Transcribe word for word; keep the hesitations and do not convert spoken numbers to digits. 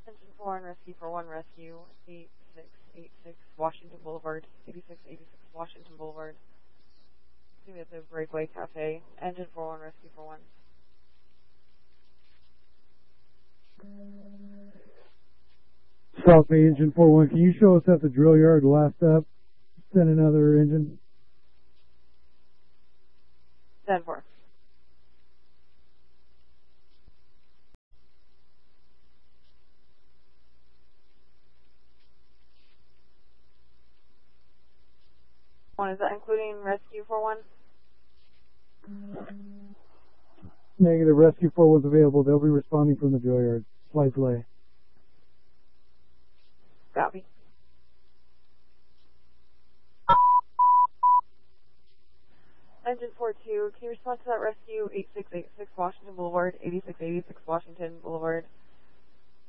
Engine four one, Rescue four one, Rescue eight six eight six Washington Boulevard, eighty-six eighty-six Washington Boulevard. See me at the Breakaway Cafe. Engine four one, Rescue four one. South Bay Engine four one, can you show us at the drill yard last up? Send another engine. ten four. One, is that including Rescue four one? Negative, Rescue four one's available. They'll be responding from the drill yard. Slight delay. Copy. Engine four two, can you respond to that Rescue eight six eight six Washington Boulevard, eighty-six eighty-six Washington Boulevard?